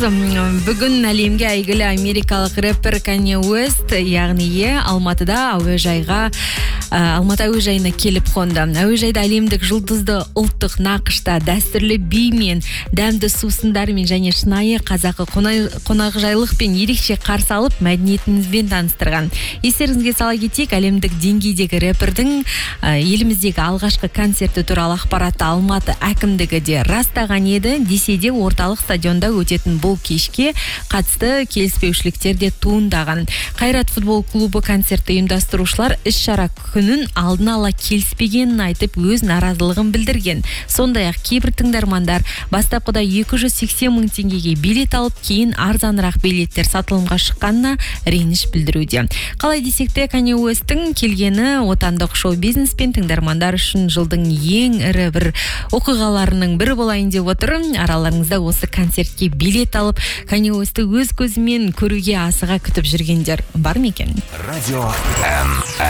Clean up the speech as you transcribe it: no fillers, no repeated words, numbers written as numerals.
Бүгін әлемге әйгілі америкалық рэпер Kanye West, яғни Алматы әуежайына келіп қонды. Әуежайда әлемдік жұлдызды ұлттық нақышта, дәстүрлі бимен, дәмді сусындармен және шынайы қазақы қонақжайлықпен ерекше қарсы алып, мәдениетімізбен таныстырған. Естеріңізге сала кетейік, әлемдік деңгейдегі рэпердің еліміздегі алғашқы концерті туралы ақпаратты Алматы әкімдігі де растаған еді, десе де орталық стадионда өтетін бұл кешке қатысты келіспеушіліктер де туындаған. Қайрат футбол клубы концертті ұйымдастырушылар іс-шара күнін алдын ала келіспегенін айтып, өз наразылығын білдірген. Сондай-ақ кейбір тыңдармандар бастапқыда 280 мың теңгеге билет алып, кейін арзанырақ билеттер сатылымға шыққанына реніш білдіруде. Қалай десек те, Kanye West'тің келгені отандық шоу-бизнес пен тыңдармандар үшін жылдың ең ірі бір оқиғаларының бірі болайын деп отыр. Араларыңызда осы концертке билет алып, Kanye West'ті өз көзімен көруге асыға күтіп жүргендер бар ма екен? Радио М.